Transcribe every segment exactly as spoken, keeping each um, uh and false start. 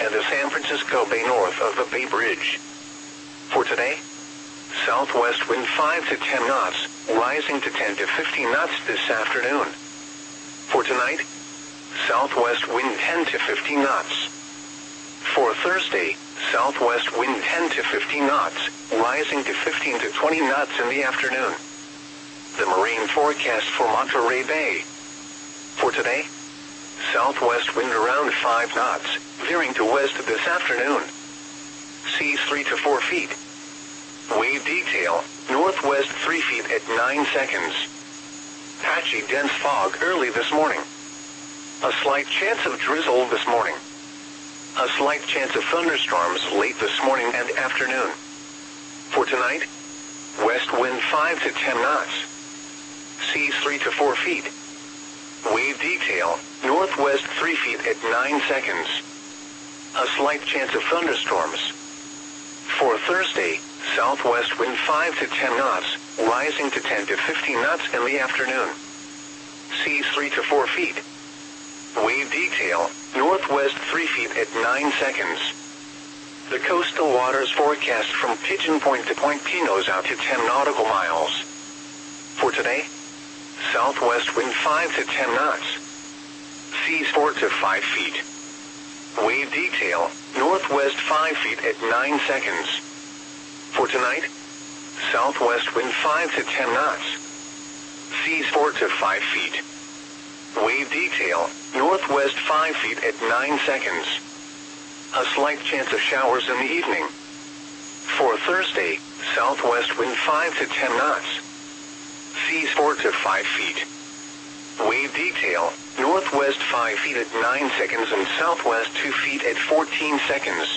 and the San Francisco Bay north of the Bay Bridge. For today, southwest wind five to ten knots, rising to ten to fifteen knots this afternoon. For tonight, southwest wind ten to fifteen knots. For Thursday, southwest wind ten to fifteen knots, rising to fifteen to twenty knots in the afternoon. The marine forecast for Monterey Bay. For today, southwest wind around five knots, veering to west this afternoon. Seas three to four feet. Wave detail, northwest three feet at nine seconds. Patchy dense fog early this morning. A slight chance of drizzle this morning. A slight chance of thunderstorms late this morning and afternoon. For tonight, west wind five to ten knots. Seas three to four feet. Wave detail, northwest three feet at nine seconds. A slight chance of thunderstorms. For Thursday, southwest wind five to ten knots, rising to ten to fifteen knots in the afternoon. Seas three to four feet. Wave detail, northwest three feet at nine seconds. The coastal waters forecast from Pigeon Point to Point Pinos out to ten nautical miles. For today, southwest wind five to ten knots. Seas four to five feet. Wave detail, northwest five feet at nine seconds. For tonight, southwest wind five to ten knots. Seas four to five feet. Wave detail, northwest five feet at nine seconds. A slight chance of showers in the evening. For Thursday, southwest wind five to ten knots. Seas four to five feet. Wave detail, northwest five feet at nine seconds and southwest two feet at fourteen seconds.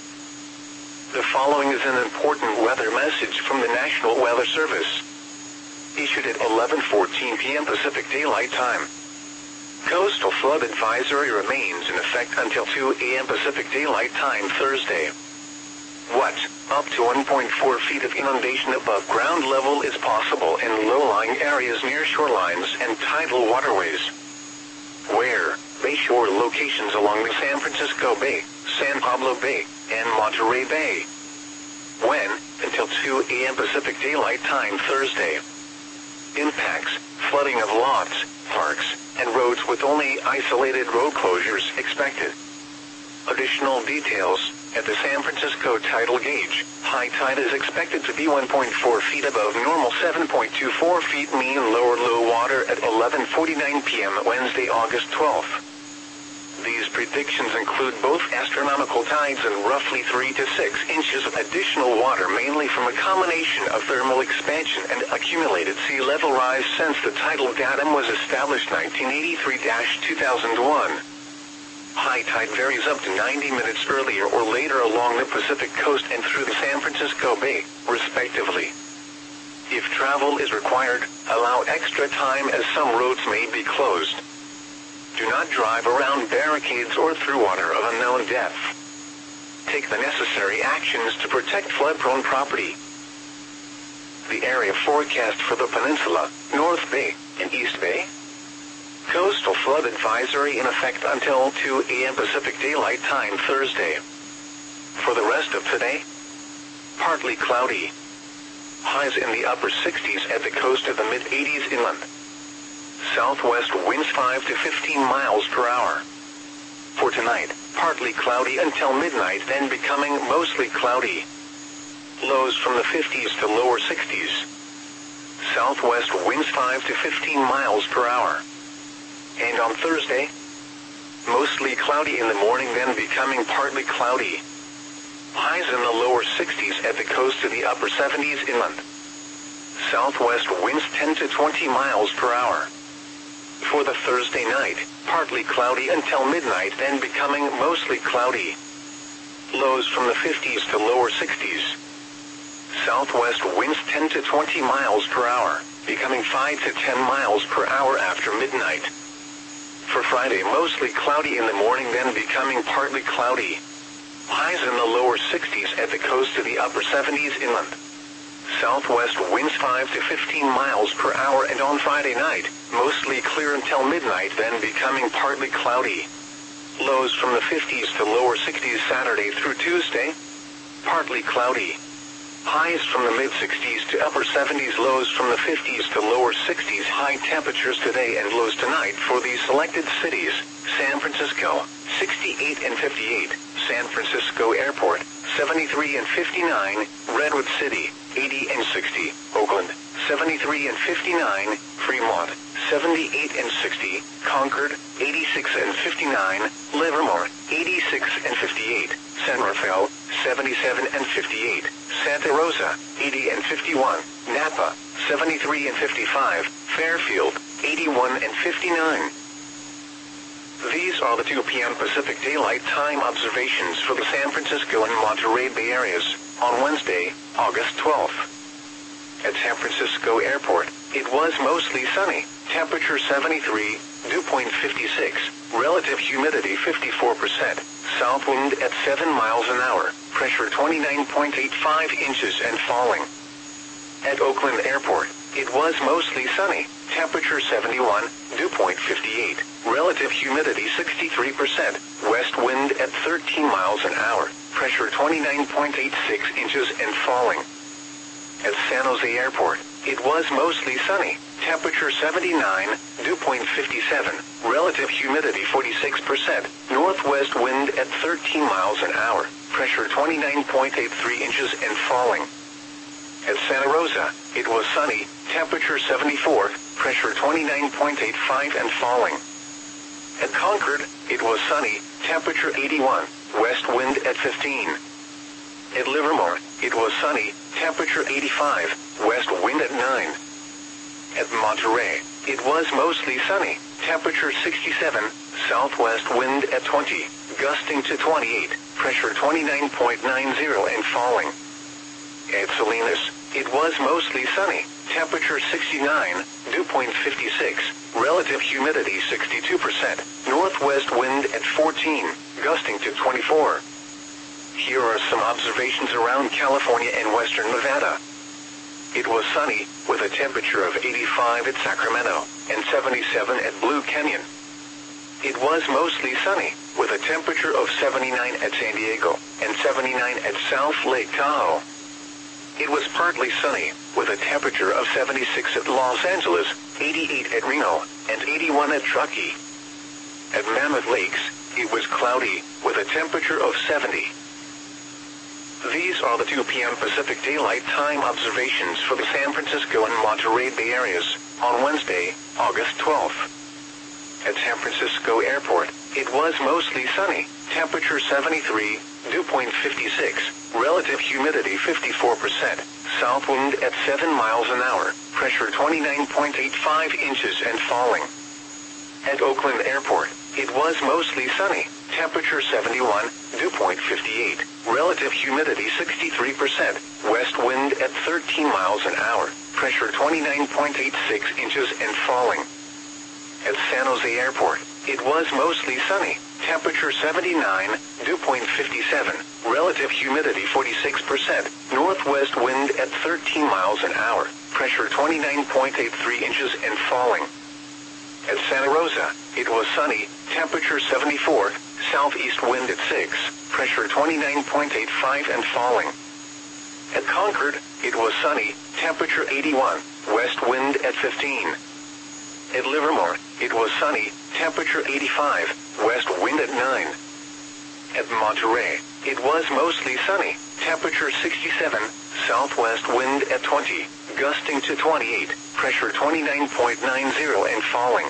The following is an important weather message from the National Weather Service. Issued at eleven fourteen p m Pacific Daylight Time. Coastal flood advisory remains in effect until two a m Pacific Daylight Time Thursday. What, up to one point four feet of inundation above ground level is possible in low-lying areas near shorelines and tidal waterways. Where, bayshore locations along the San Francisco Bay, San Pablo Bay, and Monterey Bay. When, until two a m Pacific Daylight Time Thursday. Impacts, flooding of lots, parks, and roads with only isolated road closures expected. Additional details, at the San Francisco tidal gauge, high tide is expected to be one point four feet above normal, seven point two four feet mean lower low water at eleven forty-nine p m Wednesday, August twelfth. These predictions include both astronomical tides and roughly three to six inches of additional water, mainly from a combination of thermal expansion and accumulated sea level rise since the tidal datum was established nineteen eighty-three to two thousand one. High tide varies up to ninety minutes earlier or later along the Pacific coast and through the San Francisco Bay, respectively. If travel is required, allow extra time as some roads may be closed. Do not drive around barricades or through water of unknown depth. Take the necessary actions to protect flood-prone property. The area forecast for the peninsula, North Bay, and East Bay. Coastal flood advisory in effect until two a m Pacific Daylight Time Thursday. For the rest of today, partly cloudy. Highs in the upper sixties at the coast of the mid-eighties inland. Southwest winds five to fifteen miles per hour. For tonight, partly cloudy until midnight, then becoming mostly cloudy. Lows from the fifties to lower sixties. Southwest winds five to fifteen miles per hour. And on Thursday, mostly cloudy in the morning, then becoming partly cloudy. Highs in the lower sixties at the coast to the upper seventies inland. Southwest winds ten to twenty miles per hour. For the Thursday night, partly cloudy until midnight, then becoming mostly cloudy. Lows from the fifties to lower sixties. Southwest winds ten to twenty miles per hour, becoming five to ten miles per hour after midnight. For Friday, mostly cloudy in the morning, then becoming partly cloudy. Highs in the lower sixties at the coast to the upper seventies inland. Southwest winds five to fifteen miles per hour, and on Friday night, mostly clear until midnight, then becoming partly cloudy. Lows from the fifties to lower sixties Saturday through Tuesday. Partly cloudy. Highs from the mid-sixties to upper seventies, lows from the fifties to lower sixties. High temperatures today and lows tonight for these selected cities. San Francisco, sixty-eight and fifty-eight. San Francisco Airport, seventy-three and fifty-nine. Redwood City, eighty and sixty. Oakland, seventy-three and fifty-nine. Fremont, seventy-eight and sixty. Concord, eighty-six and fifty-nine. Livermore, eighty-six and fifty-eight. San Rafael, seventy-seven and fifty-eight. Santa Rosa, eighty and fifty-one. Napa, seventy-three and fifty-five. Fairfield, eighty-one and fifty-nine. These are the two p.m. Pacific Daylight Time observations for the San Francisco and Monterey Bay areas on Wednesday, August twelfth. At San Francisco Airport, it was mostly sunny. Temperature seventy-three, dew point fifty-six, relative humidity fifty-four percent, south wind at seven miles an hour, pressure twenty-nine point eight five inches and falling. At Oakland Airport, it was mostly sunny. Temperature seventy-one, dew point fifty-eight, relative humidity sixty-three percent, west wind at thirteen miles an hour, pressure twenty-nine point eight six inches and falling. At San Jose Airport, it was mostly sunny. Temperature seventy-nine, dew point fifty-seven, relative humidity forty-six percent, northwest wind at thirteen miles an hour, pressure twenty-nine point eight three inches and falling. At Santa Rosa, it was sunny. Temperature seventy-four, pressure twenty-nine point eight five and falling. At Concord, it was sunny. Temperature eighty-one, west wind at fifteen. At Livermore, it was sunny. Temperature eighty-five, west wind at nine. At Monterey, it was mostly sunny. Temperature sixty-seven, southwest wind at twenty, gusting to twenty-eight, pressure twenty-nine point nine zero and falling. At Salinas, it was mostly sunny. Temperature sixty-nine, dew point fifty-six, relative humidity sixty-two percent, northwest wind at fourteen, gusting to twenty-four. Here are some observations around California and western Nevada. It was sunny, with a temperature of eighty-five at Sacramento, and seventy-seven at Blue Canyon. It was mostly sunny, with a temperature of seventy-nine at San Diego, and seventy-nine at South Lake Tahoe. It was partly sunny, with a temperature of seventy-six at Los Angeles, eighty-eight at Reno, and eighty-one at Truckee. At Mammoth Lakes, it was cloudy, with a temperature of seventy. These are the two p.m. Pacific Daylight Time observations for the San Francisco and Monterey Bay areas on Wednesday, August twelfth. At San Francisco Airport, it was mostly sunny. Temperature seventy-three, dew point fifty-six, relative humidity fifty-four percent, south wind at seven miles an hour, pressure twenty-nine point eight five inches and falling. At Oakland Airport, it was mostly sunny. Temperature seventy-one, dew point fifty-eight, relative humidity sixty-three percent, west wind at thirteen miles an hour, pressure twenty-nine point eight six inches and falling. At San Jose Airport, it was mostly sunny. Temperature seventy-nine, dew point fifty-seven, relative humidity forty-six percent, northwest wind at thirteen miles an hour, pressure twenty-nine point eight three inches and falling. At Santa Rosa, it was sunny. Temperature seventy-four, southeast wind at six, pressure twenty-nine point eight five and falling. At Concord, it was sunny. Temperature eighty-one, west wind at fifteen. At Livermore, it was sunny. Temperature eighty-five, west wind at nine. At Monterey, it was mostly sunny. Temperature sixty-seven, southwest wind at twenty, gusting to twenty-eight, pressure twenty-nine point nine zero and falling.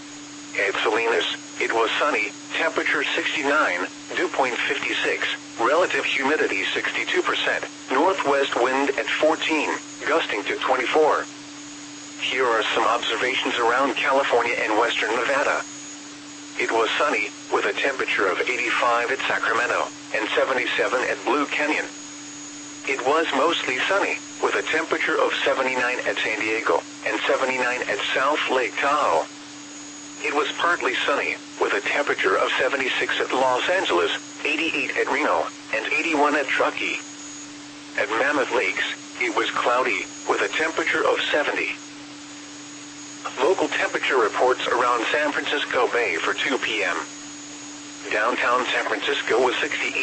At Salinas, it was sunny. Temperature sixty-nine, dew point fifty-six, relative humidity sixty-two percent, northwest wind at fourteen, gusting to twenty-four. Here are some observations around California and western Nevada. It was sunny, with a temperature of eighty-five at Sacramento, and seventy-seven at Blue Canyon. It was mostly sunny, with a temperature of seventy-nine at San Diego, and seventy-nine at South Lake Tahoe. It was partly sunny, with a temperature of seventy-six at Los Angeles, eighty-eight at Reno, and eighty-one at Truckee. At Mammoth Lakes, it was cloudy, with a temperature of seventy. Local temperature reports around San Francisco Bay for two p.m. Downtown San Francisco was sixty-eight.